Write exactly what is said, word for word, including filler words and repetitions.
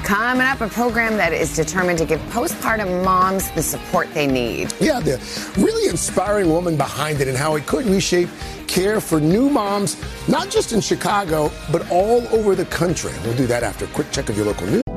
Coming up, a program that is determined to give postpartum moms the support they need. Yeah, the really inspiring woman behind it and how it could reshape care for new moms, not just in Chicago, but all over the country. We'll do that after a quick check of your local news.